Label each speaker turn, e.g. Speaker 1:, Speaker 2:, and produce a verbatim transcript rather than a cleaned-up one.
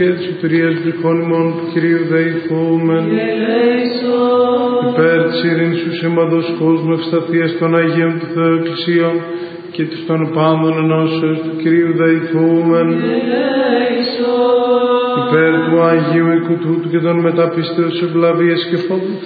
Speaker 1: Και της σωτηρίας ψυχών ημών του Κυρίου δεηθούμεν. Υπέρ της ειρήνης του σήματος κόσμου ευσταθίας των Αγίων του Θεού Εκκλησίων και της των πάντων ενώσεως του Κυρίου δεηθούμεν. Υπέρ του Αγίου οίκου τούτου και των μεταπίστεως ευλαβίας και φόβου